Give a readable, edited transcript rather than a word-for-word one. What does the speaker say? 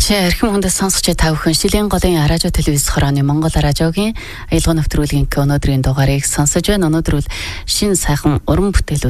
Эрхэм хүндэс сонсогч та бүхэн Шилийн голын радио телевиз хорооны Монгол радиогийн аялга нэвтрүүлгийн өнөөдрийн дугаарыг сонсож байна. Өнөөдөр бол шинэ сайхан уран бүтээлүүд